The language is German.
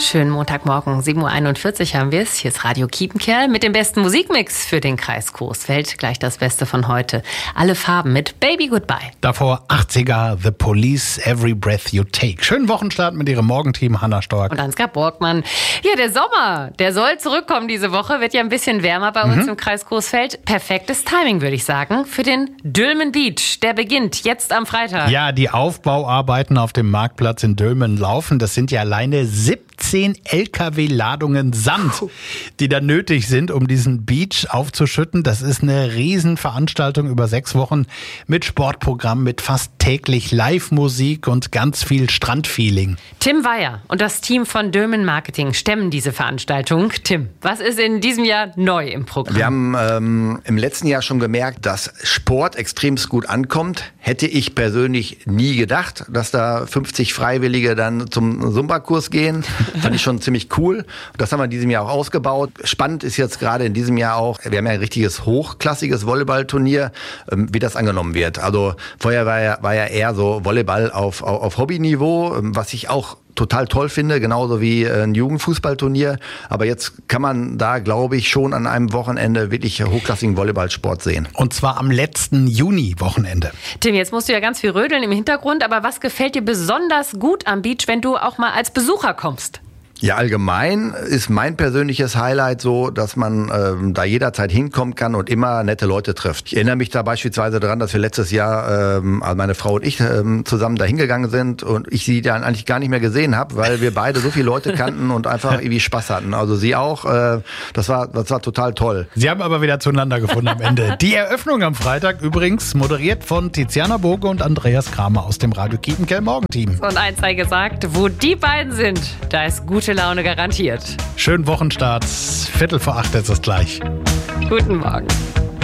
Schönen Montagmorgen, 7.41 Uhr haben wir es. Hier ist Radio Kiepenkerl mit dem besten Musikmix für den Kreis Coesfeld. Gleich das Beste von heute. Alle Farben mit Baby Goodbye. Davor 80er, The Police, Every Breath You Take. Schönen Wochenstart mit ihrem Morgenteam Hanna Stork. Und Ansgar Borgmann. Ja, der Sommer, der soll zurückkommen diese Woche. Wird ja ein bisschen wärmer bei uns im Kreis Coesfeld. Perfektes Timing, würde ich sagen, für den Dülmen Beach. Der beginnt jetzt am Freitag. Ja, die Aufbauarbeiten auf dem Marktplatz in Dülmen laufen. Das sind ja alleine 17 LKW-Ladungen Sand, die da nötig sind, um diesen Beach aufzuschütten. Das ist eine Riesenveranstaltung über 6 Wochen mit Sportprogramm, mit fast täglich Live-Musik und ganz viel Strandfeeling. Tim Weyer und das Team von Dülmen Marketing stemmen diese Veranstaltung. Tim, was ist in diesem Jahr neu im Programm? Wir haben im letzten Jahr schon gemerkt, dass Sport extrem gut ankommt. Hätte ich persönlich nie gedacht, dass da 50 Freiwillige dann zum Zumba-Kurs gehen. Fand ich schon ziemlich cool. Das haben wir in diesem Jahr auch ausgebaut. Spannend ist jetzt gerade in diesem Jahr auch, wir haben ja ein richtiges hochklassiges Volleyballturnier, wie das angenommen wird. Also vorher war ja eher so Volleyball auf Hobbyniveau, was ich auch total toll finde, genauso wie ein Jugendfußballturnier. Aber jetzt kann man da, glaube ich, schon an einem Wochenende wirklich hochklassigen Volleyballsport sehen. Und zwar am letzten Juni-Wochenende. Tim, jetzt musst du ja ganz viel rödeln im Hintergrund, aber was gefällt dir besonders gut am Beach, wenn du auch mal als Besucher kommst? Ja, allgemein ist mein persönliches Highlight so, dass man da jederzeit hinkommen kann und immer nette Leute trifft. Ich erinnere mich da beispielsweise daran, dass wir letztes Jahr, meine Frau und ich zusammen da hingegangen sind und ich sie dann eigentlich gar nicht mehr gesehen habe, weil wir beide so viele Leute kannten und einfach irgendwie Spaß hatten. Also sie auch. Das war total toll. Sie haben aber wieder zueinander gefunden am Ende. Die Eröffnung am Freitag übrigens moderiert von Tiziana Boge und Andreas Kramer aus dem Radio Kiepenkerl Morgenteam. Und eins sei gesagt, wo die beiden sind, da ist gute Laune garantiert. Schönen Wochenstart. 7:45 ist es gleich. Guten Morgen.